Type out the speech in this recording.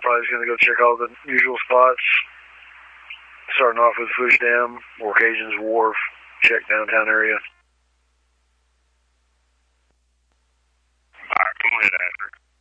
probably just going to go check all the usual spots. Starting off with Fush Dam or Cajun's Wharf, check downtown area. Alright, come ahead, Asher.